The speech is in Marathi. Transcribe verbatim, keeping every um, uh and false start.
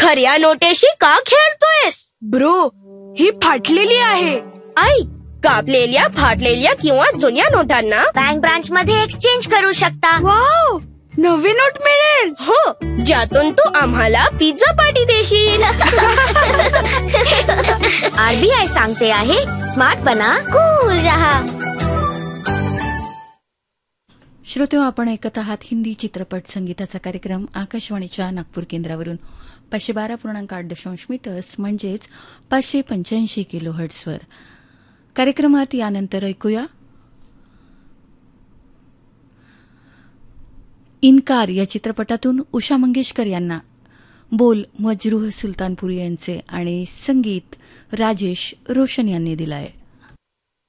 खऱ्या नोटेशी का खेळतोयस? ब्रो, ही फाटलेली आहे. ऐक, कापलेल्या, फाटलेल्या किंवा जुन्या नोटांना बँक ब्रांच मध्ये एक्सचेंज करू शकता. वाव, नवी नोट मिळेल. हो, ज्यातून तू आम्हाला पिझ्झा पार्टी देशील. आरबीआय सांगते आहे, स्मार्ट बना, कूल रहा. श्रोते, आपण ऐकत आहात हिंदी चित्रपट संगीताचा कार्यक्रम आकाशवाणीच्या नागपूर केंद्रावरून पाचशे बारा पूर्णांक आठ दशांश मीटर्स म्हणजेच पाचशे पंच्याऐंशी किलो हर्ट्सवर. कार्यक्रमात यानंतर ऐकूया इन्कार या चित्रपटातून उषा मंगेशकर यांना, बोल मजरूह सुलतानपुरी यांचे आणि संगीत राजेश रोशन यांनी दिलं आहे.